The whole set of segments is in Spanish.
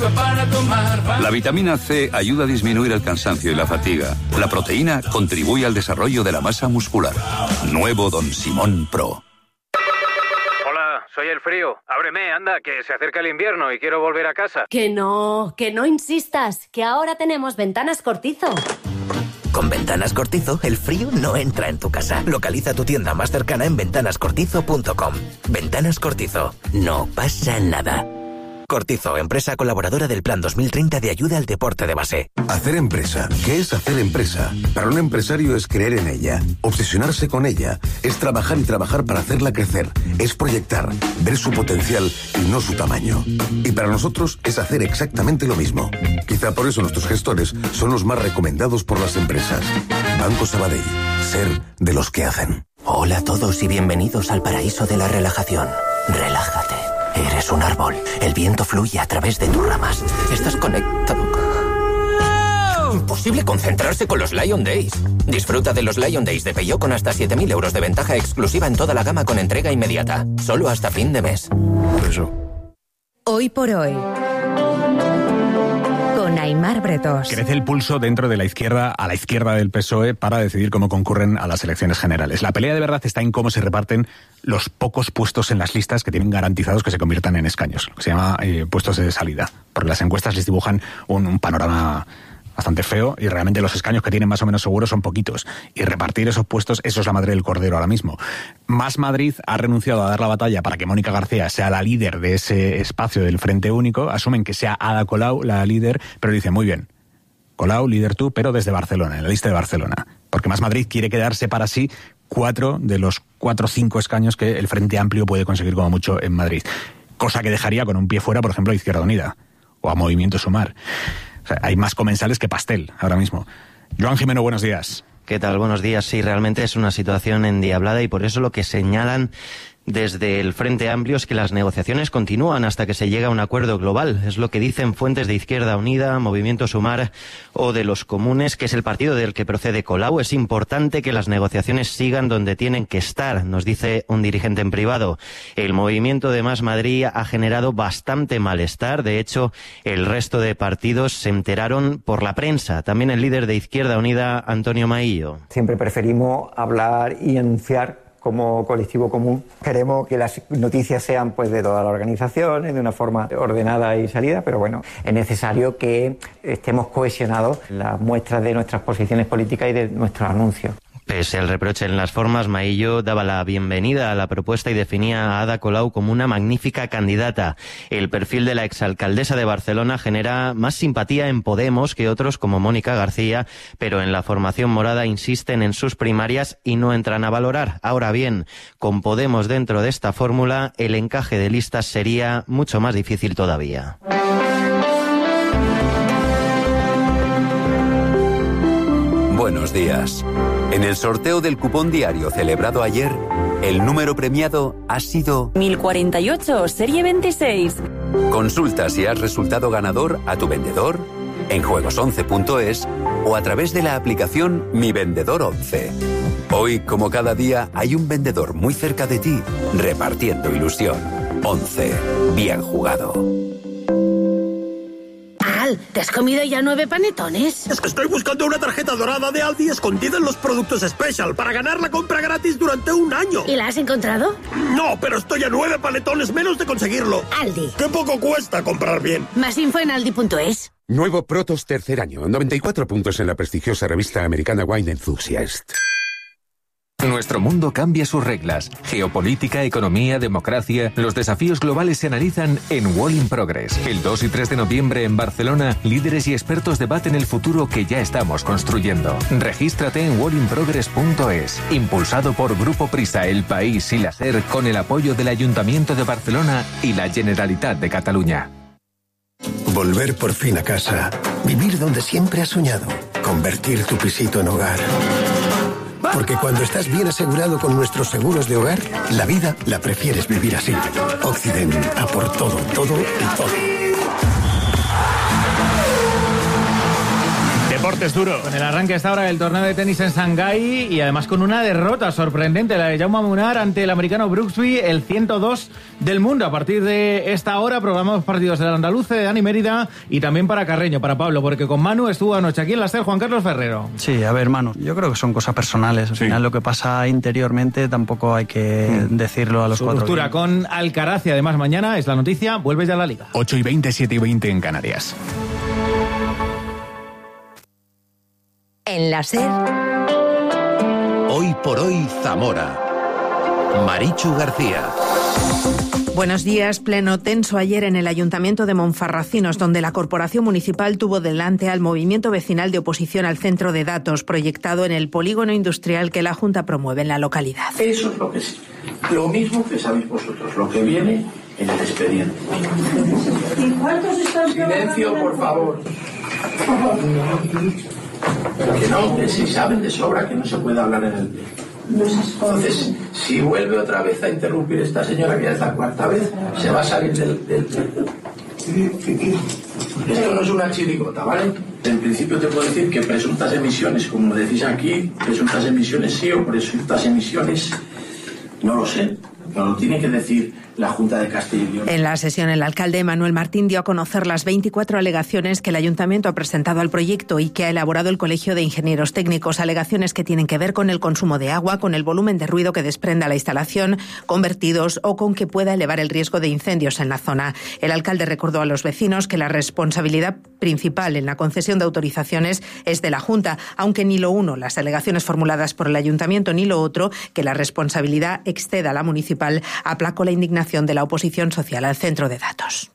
para tomar. La vitamina C ayuda a disminuir el cansancio y la fatiga. La proteína contribuye al desarrollo de la masa muscular. Nuevo Don Simón Pro. Hola, soy el frío. Ábreme, anda, que se acerca el invierno y quiero volver a casa. Que no insistas, que ahora tenemos Ventanas Cortizo. Con Ventanas Cortizo, el frío no entra en tu casa. Localiza tu tienda más cercana en ventanascortizo.com. Ventanas Cortizo. No pasa nada. Cortizo, empresa colaboradora del Plan 2030 de ayuda al deporte de base. Hacer empresa. ¿Qué es hacer empresa? Para un empresario es creer en ella, obsesionarse con ella, es trabajar y trabajar para hacerla crecer, es proyectar, ver su potencial y no su tamaño. Y para nosotros es hacer exactamente lo mismo. Quizá por eso nuestros gestores son los más recomendados por las empresas. Banco Sabadell. Ser de los que hacen. Hola a todos y bienvenidos al paraíso de la relajación. Relájate. Eres un árbol. El viento fluye a través de tus ramas. Estás conectado. Imposible concentrarse con los Lion Days. Disfruta de los Lion Days de Peugeot con hasta 7.000 euros de ventaja exclusiva en toda la gama con entrega inmediata. Solo hasta fin de mes. Eso. Hoy por hoy. Con Aimar Bretos. Crece el pulso dentro de la izquierda, a la izquierda del PSOE, para decidir cómo concurren a las elecciones generales. La pelea de verdad está en cómo se reparten los pocos puestos en las listas que tienen garantizados que se conviertan en escaños, lo que se llama puestos de salida, porque las encuestas les dibujan un panorama bastante feo y realmente los escaños que tienen más o menos seguros son poquitos. Y repartir esos puestos, eso es la madre del cordero ahora mismo. Más Madrid ha renunciado a dar la batalla para que Mónica García sea la líder de ese espacio del Frente Único. Asumen que sea Ada Colau la líder, pero dicen, muy bien, Colau, líder tú, pero desde Barcelona, en la lista de Barcelona. Porque Más Madrid quiere quedarse para sí 4 de los 4 o 5 escaños que el Frente Amplio puede conseguir como mucho en Madrid. Cosa que dejaría con un pie fuera, por ejemplo, a Izquierda Unida o a Movimiento Sumar. O sea, hay más comensales que pastel ahora mismo. Joan Jimeno, buenos días. ¿Qué tal? Buenos días. Sí, realmente es una situación endiablada y por eso lo que señalan desde el Frente Amplio es que las negociaciones continúan hasta que se llegue a un acuerdo global. Es lo que dicen fuentes de Izquierda Unida, Movimiento Sumar o de los Comunes, que es el partido del que procede Colau. Es importante que las negociaciones sigan donde tienen que estar, nos dice un dirigente en privado. El movimiento de Más Madrid ha generado bastante malestar. De hecho, el resto de partidos se enteraron por la prensa. También el líder de Izquierda Unida, Antonio Maillo. Siempre preferimos hablar y anunciar como colectivo común. Queremos que las noticias sean pues de todas las organizaciones, de una forma ordenada y salida, pero bueno, es necesario que estemos cohesionados en las muestras de nuestras posiciones políticas y de nuestros anuncios. Pese al reproche en las formas, Maillo daba la bienvenida a la propuesta y definía a Ada Colau como una magnífica candidata. El perfil de la exalcaldesa de Barcelona genera más simpatía en Podemos que otros como Mónica García, pero en la formación morada insisten en sus primarias y no entran a valorar. Ahora bien, con Podemos dentro de esta fórmula, el encaje de listas sería mucho más difícil todavía. Buenos días. En el sorteo del cupón diario celebrado ayer, el número premiado ha sido 1048, serie 26. Consulta si has resultado ganador a tu vendedor, en juegos11.es o a través de la aplicación Mi Vendedor 11. Hoy, como cada día, hay un vendedor muy cerca de ti, repartiendo ilusión. 11. Bien jugado. ¿Te has comido ya 9 panetones? Es que estoy buscando una tarjeta dorada de Aldi escondida en los productos Special para ganar la compra gratis durante un año. ¿Y la has encontrado? No, pero estoy a 9 panetones menos de conseguirlo. Aldi. ¡Qué poco cuesta comprar bien! Más info en aldi.es. Nuevo Protos tercer año, 94 puntos en la prestigiosa revista americana Wine Enthusiast. Nuestro mundo cambia sus reglas. Geopolítica, economía, democracia. Los desafíos globales se analizan en World in Progress. El 2 y 3 de noviembre en Barcelona, líderes y expertos debaten el futuro que ya estamos construyendo. Regístrate en worldinprogress.es. Impulsado por Grupo Prisa, El País y la SER, con el apoyo del Ayuntamiento de Barcelona y la Generalitat de Cataluña. Volver por fin a casa. Vivir donde siempre has soñado. Convertir tu pisito en hogar. Porque cuando estás bien asegurado con nuestros seguros de hogar, la vida la prefieres vivir así. Occident, a por todo, todo y todo. martes duro. Con el arranque hasta ahora del torneo de tenis en Shanghái y además con una derrota sorprendente, la de Jaume Munar ante el americano Brooksby, el 102 del mundo. A partir de esta hora programamos partidos del Andaluce, de Dani Mérida y también para Carreño, para Pablo, porque con Manu estuvo anoche aquí en la SER Juan Carlos Ferrero. Sí, a ver, Manu, yo creo que son cosas personales. Al final lo que pasa interiormente tampoco hay que decirlo a los cuatro. Ruptura con Alcaraz y además mañana es la noticia, vuelve ya a la Liga. 8:20, 7:20 en Canarias. En la SER. Hoy por hoy Zamora. Marichu García. Buenos días. Pleno tenso ayer en el Ayuntamiento de Monfarracinos, donde la Corporación Municipal tuvo delante al movimiento vecinal de oposición al centro de datos proyectado en el polígono industrial que la Junta promueve en la localidad. Eso es lo que es. Lo mismo que sabéis vosotros, lo que viene en el expediente. ¿Y cuántos están? Silencio, por favor. Que no, que si saben de sobra que no se puede hablar en el pleno. Entonces, si vuelve otra vez a interrumpir esta señora, que ya es la cuarta vez, se va a salir del pleno. Esto no es una chirigota, ¿vale? En principio te puedo decir que presuntas emisiones, como decís aquí, presuntas emisiones sí o presuntas emisiones no lo sé, pero lo tiene que decir la Junta de Castilla y León. En la sesión, el alcalde Manuel Martín dio a conocer las 24 alegaciones que el Ayuntamiento ha presentado al proyecto y que ha elaborado el Colegio de Ingenieros Técnicos. Alegaciones que tienen que ver con el consumo de agua, con el volumen de ruido que desprenda la instalación, con vertidos o con que pueda elevar el riesgo de incendios en la zona. El alcalde recordó a los vecinos que la responsabilidad principal en la concesión de autorizaciones es de la Junta, aunque ni lo uno, las alegaciones formuladas por el Ayuntamiento, ni lo otro, que la responsabilidad exceda a la municipal, aplacó la indignación de la oposición social al centro de datos.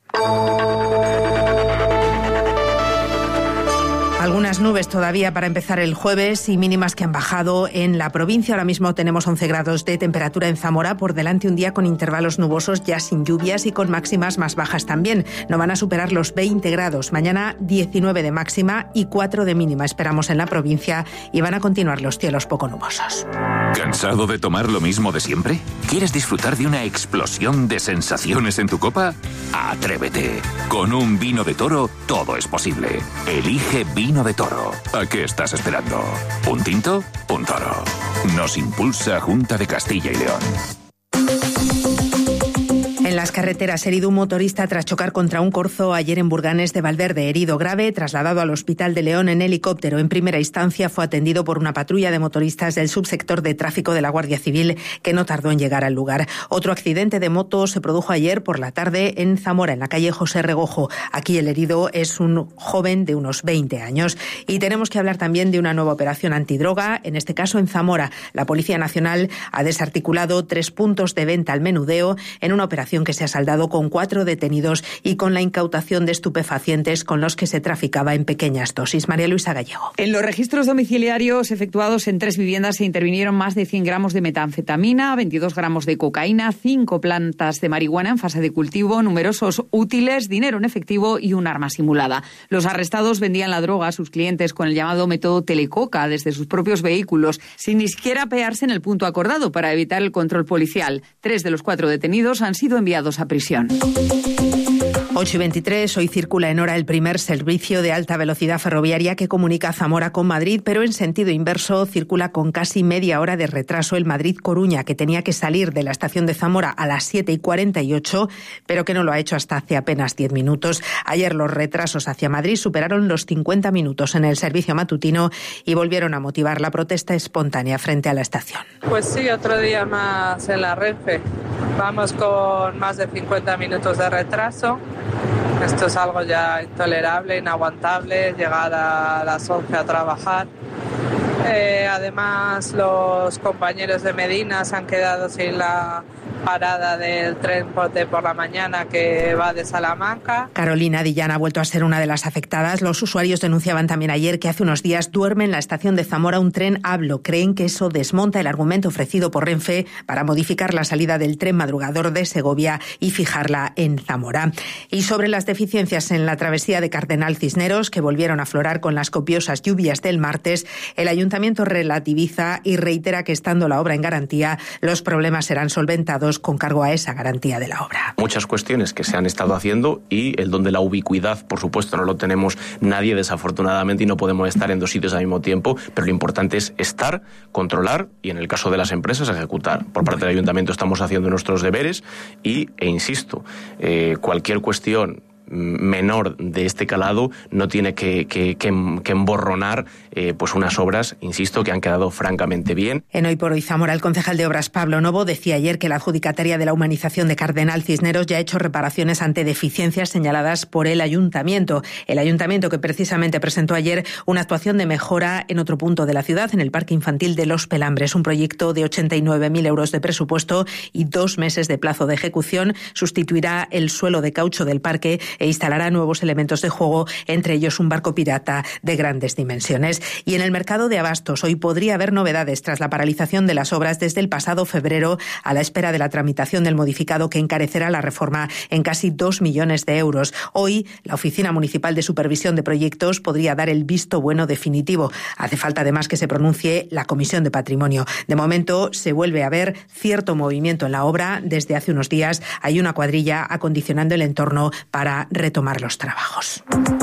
Algunas nubes todavía para empezar el jueves y mínimas que han bajado en la provincia. Ahora mismo tenemos 11 grados de temperatura en Zamora. Por delante un día con intervalos nubosos, ya sin lluvias y con máximas más bajas también. No van a superar los 20 grados. Mañana 19 de máxima y 4 de mínima esperamos en la provincia y van a continuar los cielos poco nubosos. ¿Cansado de tomar lo mismo de siempre? ¿Quieres disfrutar de una explosión de sensaciones en tu copa? Atrévete. Con un vino de Toro todo es posible. Elige Vino de Toro. ¿A qué estás esperando? ¿Un tinto? Un toro. Nos impulsa Junta de Castilla y León. En las carreteras, herido un motorista tras chocar contra un corzo ayer en Burganes de Valverde. Herido grave, trasladado al Hospital de León en helicóptero. En primera instancia fue atendido por una patrulla de motoristas del subsector de tráfico de la Guardia Civil, que no tardó en llegar al lugar. Otro accidente de moto se produjo ayer por la tarde en Zamora, en la calle José Regojo. Aquí el herido es un joven de unos 20 años. Y tenemos que hablar también de una nueva operación antidroga, en este caso en Zamora. La Policía Nacional ha desarticulado 3 puntos de venta al menudeo en una operación que se ha saldado con 4 detenidos y con la incautación de estupefacientes con los que se traficaba en pequeñas dosis. María Luisa Gallego. En los registros domiciliarios efectuados en 3 viviendas se intervinieron más de 100 gramos de metanfetamina, 22 gramos de cocaína, 5 plantas de marihuana en fase de cultivo, numerosos útiles, dinero en efectivo y un arma simulada. Los arrestados vendían la droga a sus clientes con el llamado método telecoca desde sus propios vehículos, sin ni siquiera apearse en el punto acordado para evitar el control policial. 3 de los 4 detenidos han sido enviados a prisión. 8:23, hoy circula en hora el primer servicio de alta velocidad ferroviaria que comunica Zamora con Madrid, pero en sentido inverso circula con casi media hora de retraso el Madrid-Coruña, que tenía que salir de la estación de Zamora a las 7:48, pero que no lo ha hecho hasta hace apenas 10 minutos. Ayer los retrasos hacia Madrid superaron los 50 minutos en el servicio matutino y volvieron a motivar la protesta espontánea frente a la estación. Pues sí, otro día más en la Renfe. Vamos con más de 50 minutos de retraso. Esto es algo ya intolerable, inaguantable, llegar a las 11 a trabajar. Además, los compañeros de Medina se han quedado sin la parada del tren de por la mañana que va de Salamanca. Carolina Dillán ha vuelto a ser una de las afectadas. Los usuarios denunciaban también ayer que hace unos días duerme en la estación de Zamora un tren Hablo. Creen que eso desmonta el argumento ofrecido por Renfe para modificar la salida del tren madrugador de Segovia y fijarla en Zamora. Y sobre las deficiencias en la travesía de Cardenal Cisneros, que volvieron a aflorar con las copiosas lluvias del martes, el ayuntamiento relativiza y reitera que estando la obra en garantía, los problemas serán solventados estudios con cargo a esa garantía de la obra. Muchas cuestiones que se han estado haciendo y el don de la ubicuidad, por supuesto, no lo tenemos nadie desafortunadamente y no podemos estar en dos sitios al mismo tiempo, pero lo importante es estar, controlar y en el caso de las empresas ejecutar. Por parte del Ayuntamiento estamos haciendo nuestros deberes e insisto, cualquier cuestión menor de este calado no tiene que emborronar pues unas obras, insisto, que han quedado francamente bien. En Hoy por Hoy Zamora, el concejal de Obras Pablo Novo decía ayer que la adjudicataria de la humanización de Cardenal Cisneros ya ha hecho reparaciones ante deficiencias señaladas por el Ayuntamiento. El Ayuntamiento que precisamente presentó ayer una actuación de mejora en otro punto de la ciudad, en el Parque Infantil de Los Pelambres, un proyecto de 89.000 euros de presupuesto y 2 meses de plazo de ejecución. Sustituirá el suelo de caucho del parque e instalará nuevos elementos de juego, entre ellos un barco pirata de grandes dimensiones. Y en el mercado de abastos hoy podría haber novedades tras la paralización de las obras desde el pasado febrero a la espera de la tramitación del modificado que encarecerá la reforma en casi 2 millones de euros. Hoy la Oficina Municipal de Supervisión de Proyectos podría dar el visto bueno definitivo. Hace falta además que se pronuncie la Comisión de Patrimonio. De momento se vuelve a ver cierto movimiento en la obra. Desde hace unos días hay una cuadrilla acondicionando el entorno para retomar los trabajos.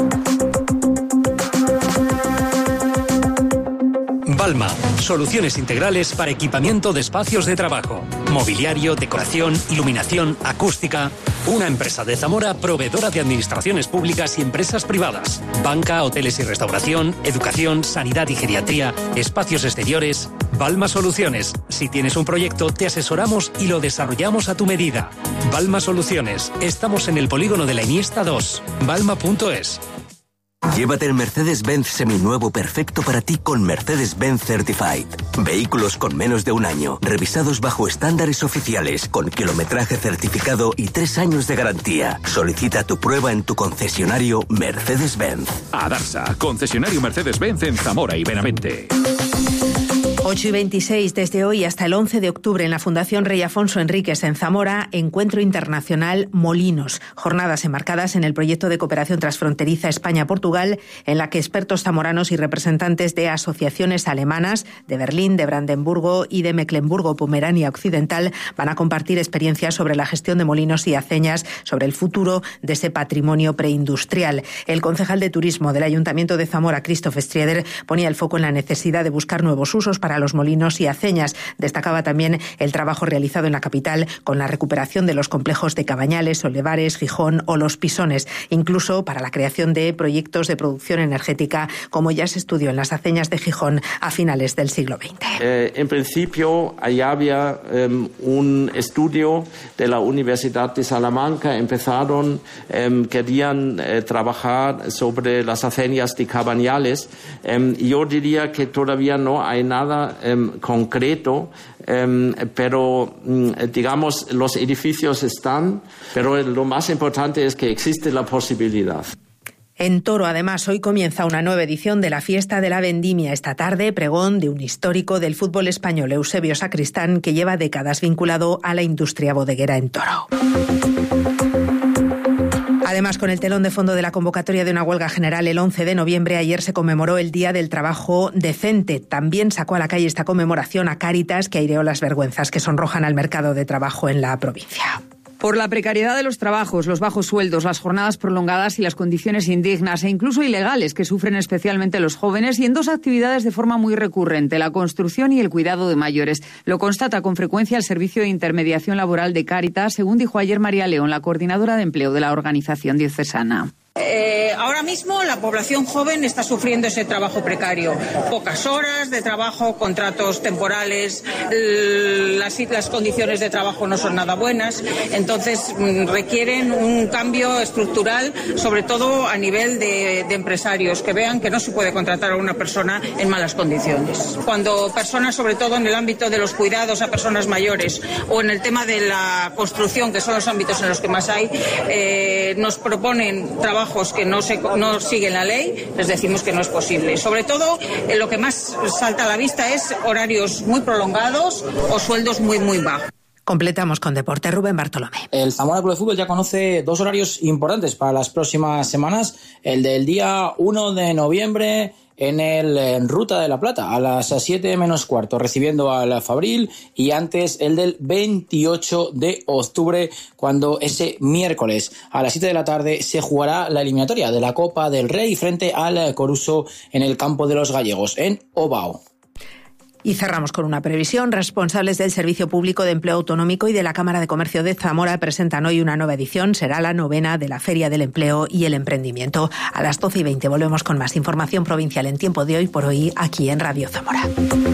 Balma, soluciones integrales para equipamiento de espacios de trabajo, mobiliario, decoración, iluminación, acústica. Una empresa de Zamora proveedora de administraciones públicas y empresas privadas. Banca, hoteles y restauración, educación, sanidad y geriatría, espacios exteriores. Balma Soluciones. Si tienes un proyecto, te asesoramos y lo desarrollamos a tu medida. Balma Soluciones. Estamos en el polígono de la Iniesta 2. Balma.es. Llévate el Mercedes-Benz seminuevo perfecto para ti con Mercedes-Benz Certified. Vehículos con menos de 1 año, revisados bajo estándares oficiales, con kilometraje certificado y 3 años de garantía. Solicita tu prueba en tu concesionario Mercedes-Benz. Adarsa, concesionario Mercedes-Benz en Zamora y Benavente. 8:26, desde hoy hasta el 11 de octubre en la Fundación Rey Afonso Enríquez en Zamora, Encuentro Internacional Molinos. Jornadas enmarcadas en el proyecto de cooperación transfronteriza España-Portugal, en la que expertos zamoranos y representantes de asociaciones alemanas de Berlín, de Brandenburgo y de Mecklemburgo-Pomerania Occidental van a compartir experiencias sobre la gestión de molinos y aceñas, sobre el futuro de ese patrimonio preindustrial. El concejal de Turismo del Ayuntamiento de Zamora, Christoph Strieder, ponía el foco en la necesidad de buscar nuevos usos para los molinos y aceñas. Destacaba también el trabajo realizado en la capital con la recuperación de los complejos de Cabañales, Olivares, Gijón o Los Pisones, incluso para la creación de proyectos de producción energética, como ya se estudió en las aceñas de Gijón a finales del siglo XX. En principio, allá había un estudio de la Universidad de Salamanca. Empezaron, querían trabajar sobre las aceñas de Cabañales. Yo diría que todavía no hay nada concreto, pero digamos los edificios están, pero lo más importante es que existe la posibilidad. En Toro, además, hoy comienza una nueva edición de la Fiesta de la Vendimia. Esta tarde, pregón de un histórico del fútbol español, Eusebio Sacristán, que lleva décadas vinculado a la industria bodeguera en Toro. Además, con el telón de fondo de la convocatoria de una huelga general el 11 de noviembre, ayer se conmemoró el Día del Trabajo Decente. También sacó a la calle esta conmemoración a Cáritas, que aireó las vergüenzas que sonrojan al mercado de trabajo en la provincia. Por la precariedad de los trabajos, los bajos sueldos, las jornadas prolongadas y las condiciones indignas e incluso ilegales que sufren especialmente los jóvenes, y en 2 actividades de forma muy recurrente, la construcción y el cuidado de mayores. Lo constata con frecuencia el Servicio de Intermediación Laboral de Cáritas, según dijo ayer María León, la coordinadora de empleo de la organización diocesana. Ahora mismo la población joven está sufriendo ese trabajo precario. Pocas horas de trabajo, contratos temporales, las condiciones de trabajo no son nada buenas. Entonces requieren un cambio estructural, sobre todo a nivel de empresarios, que vean que no se puede contratar a una persona en malas condiciones. Cuando personas, sobre todo en el ámbito de los cuidados a personas mayores o en el tema de la construcción, que son los ámbitos en los que más hay, nos proponen trabajos que no siguen la ley, les decimos que no es posible. Sobre todo, lo que más salta a la vista es horarios muy prolongados o sueldos muy, muy bajos. Completamos con deporte. Rubén Bartolomé. El Zamora Club de Fútbol ya conoce 2 horarios importantes para las próximas semanas. El del día 1 de noviembre, en Ruta de la Plata a las 7 menos cuarto, recibiendo al Fabril, y antes el del 28 de octubre, cuando ese miércoles a las 7 de la tarde se jugará la eliminatoria de la Copa del Rey frente al Coruso en el campo de los gallegos, en Ovao. Y cerramos con una previsión. Responsables del Servicio Público de Empleo Autonómico y de la Cámara de Comercio de Zamora presentan hoy una nueva edición. Será la 9ª de la Feria del Empleo y el Emprendimiento. A las 12:20 volvemos con más información provincial en Tiempo de Hoy por Hoy, aquí en Radio Zamora.